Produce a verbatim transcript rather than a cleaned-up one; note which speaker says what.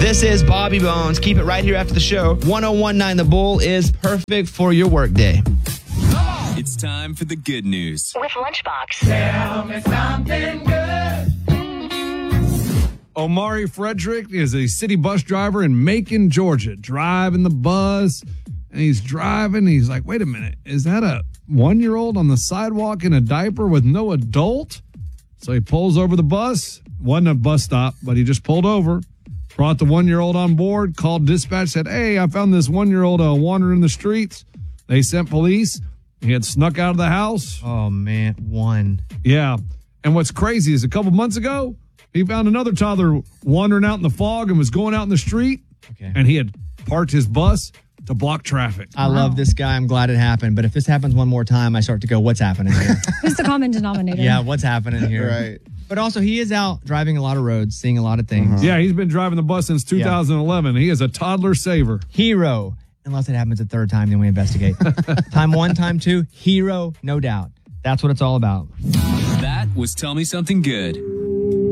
Speaker 1: This is Bobby Bones. Keep it right here after the show. one oh one point nine The Bull is perfect for your workday.
Speaker 2: It's time for the good news.
Speaker 3: With Lunchbox.
Speaker 4: Tell me something good.
Speaker 5: Omari Frederick is a city bus driver in Macon, Georgia, driving the bus. And he's driving. He's like, wait a minute. Is that a one-year-old on the sidewalk in a diaper with no adult? So he pulls over the bus. Wasn't a bus stop, but he just pulled over. Brought the one-year-old on board. Called dispatch. Said, hey, I found this one-year-old uh, wandering the streets. They sent police. He had snuck out of the house.
Speaker 6: Oh, man. One.
Speaker 5: Yeah. And what's crazy is a couple months ago, he found another toddler wandering out in the fog and was going out in the street.
Speaker 6: Okay.
Speaker 5: And he had parked his bus to block traffic.
Speaker 6: I wow. love this guy. I'm glad it happened. But if this happens one more time, I start to go, what's happening here?
Speaker 7: Who's the common denominator?
Speaker 6: Yeah, what's happening here?
Speaker 1: Right.
Speaker 6: But also, he is out driving a lot of roads, seeing a lot of things.
Speaker 5: Uh-huh. Yeah, he's been driving the bus since two thousand eleven. Yeah. He is a toddler saver.
Speaker 6: Hero. Unless it happens a third time, then we investigate. Time one, time two, hero, no doubt. That's what it's all about.
Speaker 2: That was Tell Me Something Good.